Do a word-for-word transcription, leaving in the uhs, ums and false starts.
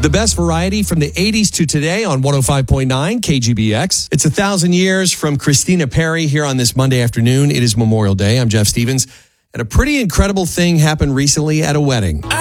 The best variety from the eighties to today on one oh five point nine K G B X. It's a thousand years from Christina Perri here on this Monday afternoon. It is Memorial Day. I'm Jeff Stevens. And a pretty incredible thing happened recently at a wedding.